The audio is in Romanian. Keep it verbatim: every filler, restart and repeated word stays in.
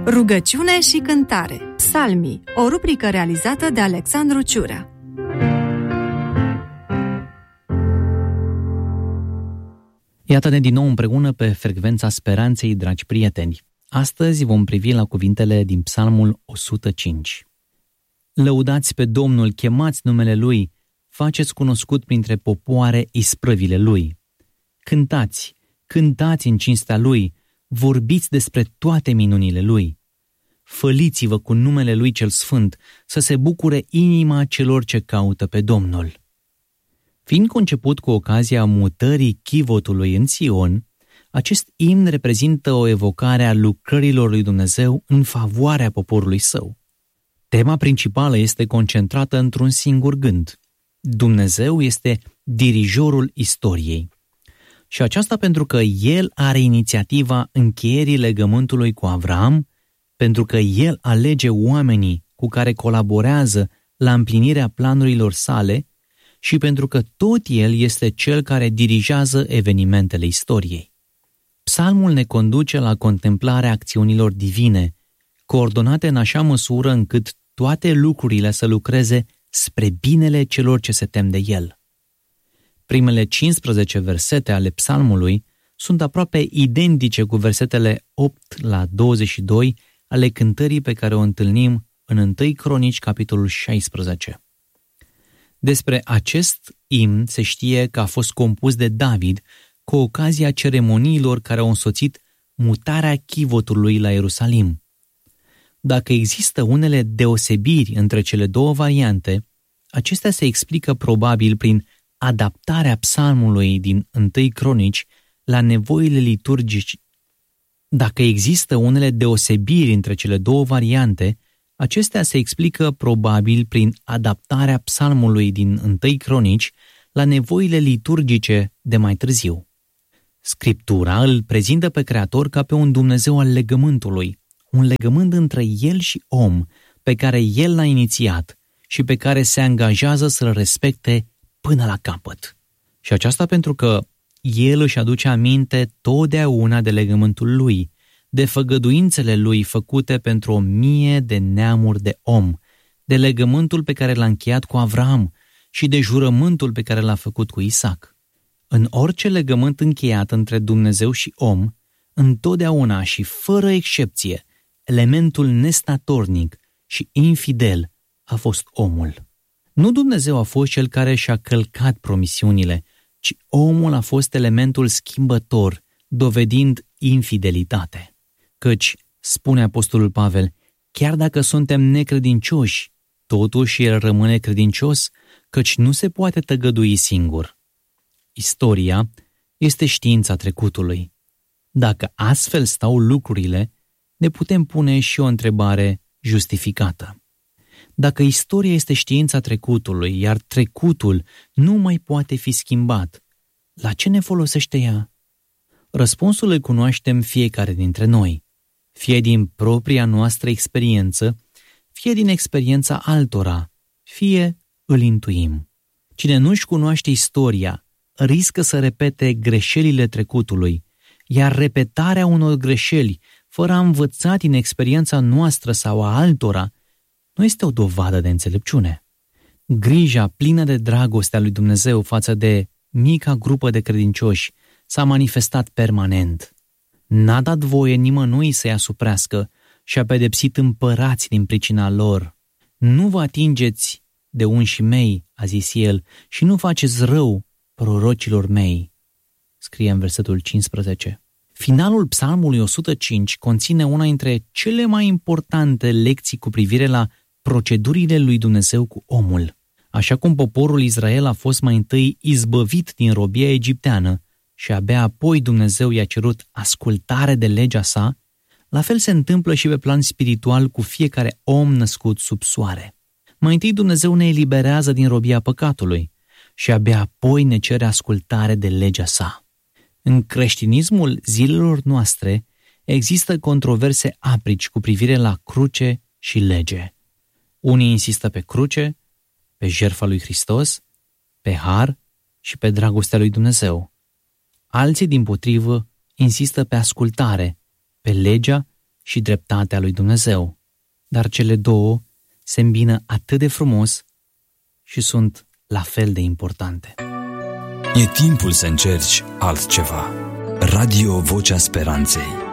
Rugăciune și cântare. Psalmii, o rubrică realizată de Alexandru Ciurea. Iată-ne din nou împreună pe frecvența speranței, dragi prieteni. Astăzi vom privi la cuvintele din Psalmul o sută cinci. Lăudați pe Domnul, chemați numele Lui, faceți cunoscut printre popoare isprăvile Lui. Cântați, cântați în cinstea Lui, vorbiți despre toate minunile Lui. Făliți-vă cu numele Lui cel Sfânt, să se bucure inima celor ce caută pe Domnul. Fiind conceput cu ocazia mutării chivotului în Sion, acest imn reprezintă o evocare a lucrărilor lui Dumnezeu în favoarea poporului său. Tema principală este concentrată într-un singur gând. Dumnezeu este dirijorul istoriei. Și aceasta pentru că El are inițiativa încheierii legământului cu Avram, pentru că El alege oamenii cu care colaborează la împlinirea planurilor sale și pentru că tot El este Cel care dirigează evenimentele istoriei. Psalmul ne conduce la contemplarea acțiunilor divine, coordonate în așa măsură încât toate lucrurile să lucreze spre binele celor ce se tem de El. Primele cincisprezece versete ale psalmului sunt aproape identice cu versetele opt la douăzeci și doi ale cântării pe care o întâlnim în întâi Cronici, capitolul șaisprezece. Despre acest imn se știe că a fost compus de David cu ocazia ceremoniilor care au însoțit mutarea chivotului la Ierusalim. Dacă există unele deosebiri între cele două variante, acestea se explică probabil prin adaptarea psalmului din întâi Cronici la nevoile liturgice. Dacă există unele deosebiri între cele două variante, acestea se explică probabil prin adaptarea psalmului din întâi Cronici la nevoile liturgice de mai târziu. Scriptura îl prezintă pe Creator ca pe un Dumnezeu al legământului, un legământ între El și om, pe care El l-a inițiat și pe care se angajează să-l respecte până la capăt. Și aceasta pentru că El își aduce aminte totdeauna de legământul Lui, de făgăduințele Lui făcute pentru o mie de neamuri de om, de legământul pe care l-a încheiat cu Avram și de jurământul pe care l-a făcut cu Isaac. În orice legământ încheiat între Dumnezeu și om, întotdeauna și fără excepție, elementul nestatornic și infidel a fost omul. Nu Dumnezeu a fost cel care și-a călcat promisiunile, ci omul a fost elementul schimbător, dovedind infidelitate. Căci, spune apostolul Pavel, chiar dacă suntem necredincioși, totuși El rămâne credincios, căci nu se poate tăgădui singur. Istoria este știința trecutului. Dacă astfel stau lucrurile, ne putem pune și o întrebare justificată. Dacă istoria este știința trecutului, iar trecutul nu mai poate fi schimbat, la ce ne folosește ea? Răspunsul îl cunoaștem fiecare dintre noi, fie din propria noastră experiență, fie din experiența altora, fie îl intuim. Cine nu-și cunoaște istoria, riscă să repete greșelile trecutului, iar repetarea unor greșeli, fără a învăța din experiența noastră sau a altora, nu este o dovadă de înțelepciune. Grija plină de dragoste a lui Dumnezeu față de mica grupă de credincioși s-a manifestat permanent. N-a dat voie nimănui să-i asuprească și a pedepsit împărați din pricina lor. Nu vă atingeți de unșii mei, a zis El, și nu faceți rău prorocilor mei, scrie în versetul cincisprezece. Finalul psalmului o sută cinci conține una dintre cele mai importante lecții cu privire la procedurile lui Dumnezeu cu omul. Așa cum poporul Israel a fost mai întâi izbăvit din robia egipteană și abia apoi Dumnezeu i-a cerut ascultare de legea sa, la fel se întâmplă și pe plan spiritual cu fiecare om născut sub soare. Mai întâi Dumnezeu ne eliberează din robia păcatului și abia apoi ne cere ascultare de legea sa. În creștinismul zilelor noastre există controverse aprici cu privire la cruce și lege. Unii insistă pe cruce, pe jertfa lui Hristos, pe har și pe dragostea lui Dumnezeu. Alții, dimpotrivă, insistă pe ascultare, pe legea și dreptatea lui Dumnezeu. Dar cele două se îmbină atât de frumos și sunt la fel de importante. E timpul să încerci altceva. Radio Vocea Speranței.